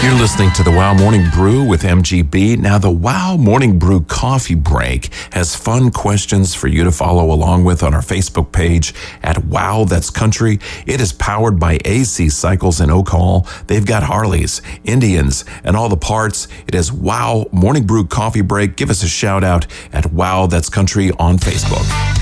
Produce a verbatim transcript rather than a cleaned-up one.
You're listening to the Wow Morning Brew with M G B. Now, the Wow Morning Brew coffee break has fun questions for you to follow along with on our Facebook page at Wow That's Country. It is powered by A C Cycles in Oak Hall. They've got Harleys, Indians, and all the parts. It is Wow Morning Brew coffee break. Give us a shout out at Wow That's Country on Facebook.